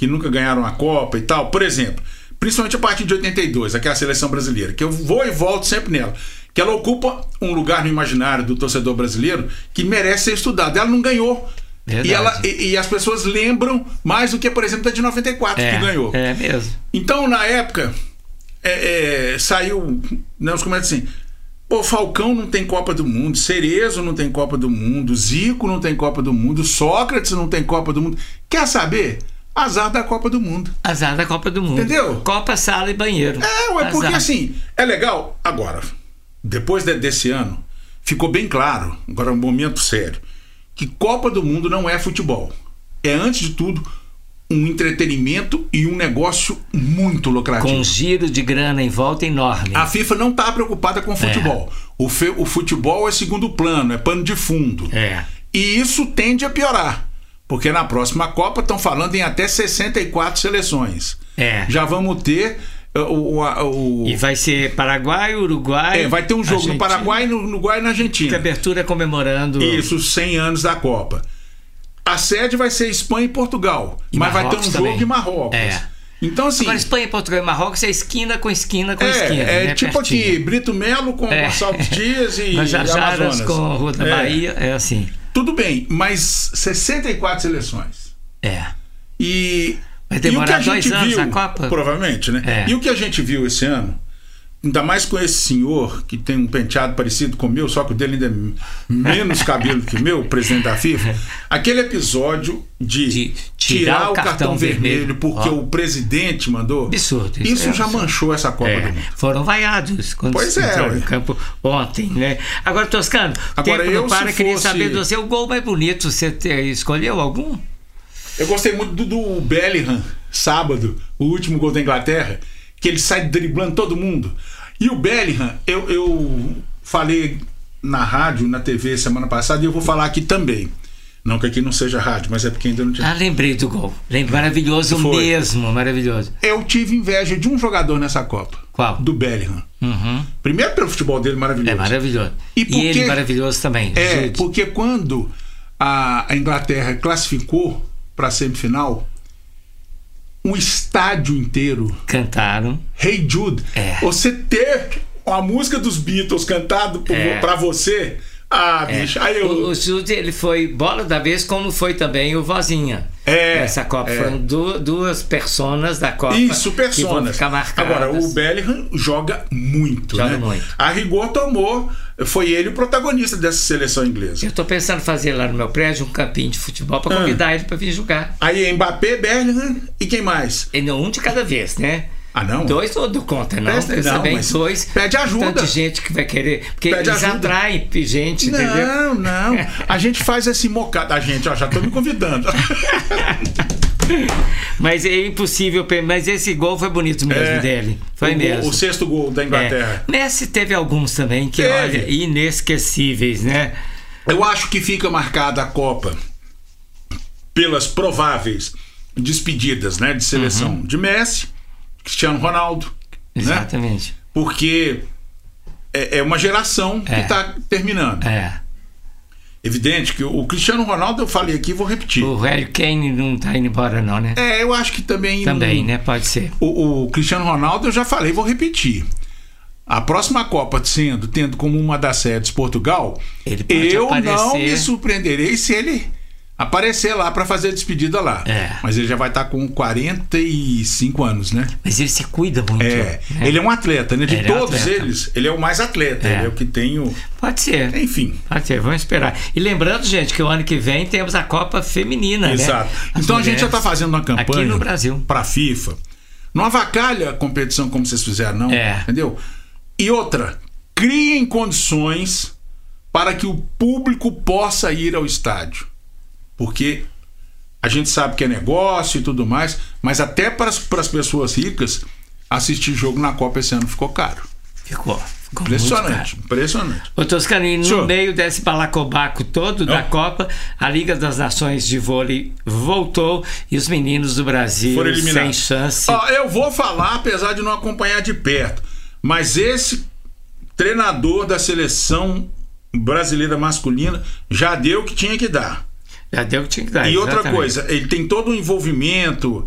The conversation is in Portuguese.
que nunca ganharam a Copa e tal. Por exemplo, principalmente a partir de 82, aquela seleção brasileira, que eu vou e volto sempre nela, que ela ocupa um lugar no imaginário do torcedor brasileiro que merece ser estudado. Ela não ganhou. E as pessoas lembram mais do que, por exemplo, da de 94, que ganhou. É mesmo. Então, na época, saiu, os comentários assim, pô, Falcão não tem Copa do Mundo, Cerezo não tem Copa do Mundo, Zico não tem Copa do Mundo, Sócrates não tem Copa do Mundo. Quer saber? Azar da Copa do Mundo. Azar da Copa do Mundo. Entendeu? Copa, sala e banheiro. Porque assim, é legal. Agora, depois desse ano, ficou bem claro, agora é um momento sério, que Copa do Mundo não é futebol. É, antes de tudo, um entretenimento e um negócio muito lucrativo. Com giro de grana em volta enorme. A FIFA não está preocupada com o futebol. O futebol é segundo plano, é pano de fundo. E isso tende a piorar. Porque na próxima Copa estão falando em até 64 seleções. Já vamos ter... E vai ser Paraguai, Uruguai... vai ter um jogo Argentina, no Paraguai, no Uruguai e na Argentina. Que abertura comemorando... Isso, 100 anos da Copa. A sede vai ser Espanha e Portugal. Mas Marrocos vai ter um também. jogo em Marrocos. Então, assim... Agora, Espanha, Portugal e Marrocos é esquina com esquina com esquina. É tipo pertinho. Aqui, Brito Melo com Gonçalves Dias e Amazonas com a Rua da Bahia, é assim. Tudo bem, mas 64 seleções. E... Vai demorar 2 anos a Copa? Provavelmente, né? E o que a gente viu esse ano, ainda mais com esse senhor que tem um penteado parecido com o meu, só que o dele ainda é menos cabelo que o meu, presidente da FIFA, aquele episódio de tirar o cartão vermelho porque o presidente mandou. Absurdo. Isso já manchou essa Copa do Mundo. Foram vaiados quando entraram no campo ontem, né? Agora, Toscano, tempo não para, queria saber de você, o gol mais bonito, você escolheu algum? Eu gostei muito do Bellingham, sábado, o último gol da Inglaterra, que ele sai driblando todo mundo. E o Bellingham, eu falei na rádio, na TV semana passada, e eu vou falar aqui também. Não que aqui não seja rádio, mas é porque ainda não tinha... lembrei do gol. Maravilhoso mesmo, maravilhoso. Eu tive inveja de um jogador nessa Copa. Qual? Do Bellingham. Primeiro pelo futebol dele, maravilhoso. É maravilhoso. E ele maravilhoso também. Porque quando a Inglaterra classificou para a semifinal, um estádio inteiro cantaram Hey Jude. Você ter a música dos Beatles cantado para você, bicho. Aí o Jude, ele foi bola da vez, como foi também o Vozinha. Essa Copa foram duas personas da Copa. Isso, personas. Que vão ficar marcadas. Agora, o Bellingham joga muito, muito. A rigor foi ele o protagonista dessa seleção inglesa. Eu tô pensando em fazer lá no meu prédio um campinho de futebol para convidar ele para vir jogar. Aí Mbappé, Bellingham e quem mais? Um de cada vez, né? Não? 2 ou do conta, não? Mas 2. Pede ajuda. Tanta gente que vai querer. Porque eles atraem gente, entendeu? Não. A gente faz esse mocado. Já tô me convidando. Mas é impossível. Mas esse gol foi bonito mesmo dele. Foi mesmo. O 6º gol da Inglaterra. Messi teve alguns também que, olha, inesquecíveis, né? Eu acho que fica marcada a Copa pelas prováveis despedidas, né, de seleção de Messi, Cristiano Ronaldo. Exatamente. Né? Porque é uma geração que está terminando. Evidente que o Cristiano Ronaldo, eu falei aqui, vou repetir. O Harry Kane não está indo embora não, né? Eu acho que também... Também, né? Pode ser. O Cristiano Ronaldo, eu já falei, vou repetir. A próxima Copa tendo como uma das sedes Portugal, eu não me surpreenderei se ele aparecer lá para fazer a despedida lá. Mas ele já vai estar com 45 anos, né? Mas ele se cuida muito. Né? Ele é um atleta, né? De todos eles, ele é o mais atleta. Ele é o que tem o... Pode ser. Enfim. Pode ser, vamos esperar. E lembrando, gente, que o ano que vem temos a Copa Feminina, Exato. né? Então a gente já está fazendo uma campanha aqui no Brasil para a FIFA. Não avacalha a competição como vocês fizeram, não. Entendeu? E outra, criem condições para que o público possa ir ao estádio. Porque a gente sabe que é negócio e tudo mais, mas até para as pessoas ricas, assistir jogo na Copa esse ano ficou caro. Ficou impressionante. Ô Toscano, e no meio desse balacobaco todo da Copa, a Liga das Nações de Vôlei voltou e os meninos do Brasil foram eliminados. Sem chance. Eu vou falar, apesar de não acompanhar de perto, mas esse treinador da seleção brasileira masculina já deu o que tinha que dar. Já deu o que tinha que dar. E outra coisa, ele tem todo um envolvimento